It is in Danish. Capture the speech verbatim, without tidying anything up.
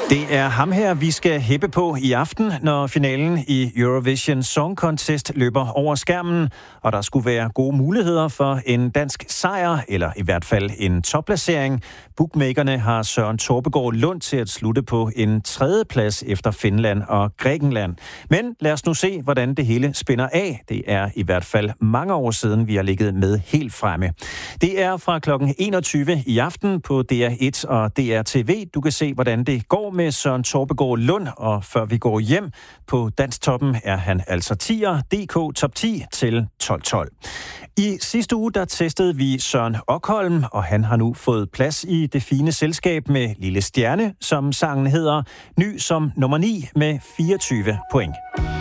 Det er ham her, vi skal hæppe på i aften, når finalen i Eurovision Song Contest løber over skærmen, og der skulle være gode muligheder for en dansk sejr, eller i hvert fald en topplacering. Bookmakerne har Søren Torpegaard Lund til at slutte på en tredje plads efter Finland og Grækenland. Men lad os nu se, hvordan det hele spænder af. Det er i hvert fald mange år siden, vi har ligget med helt fremme. Det er fra klokken enogtyve i aften på D R et og D R T V. Du kan se, hvordan det går med Søren Torpegaard Lund, og før vi går hjem på Danstoppen er han altså tier, D K top ti til tolv tolv. I sidste uge der testede vi Søren Okholm, og han har nu fået plads i det fine selskab med Lille Stjerne, som sangen hedder, ny som nummer ni med fireogtyve point.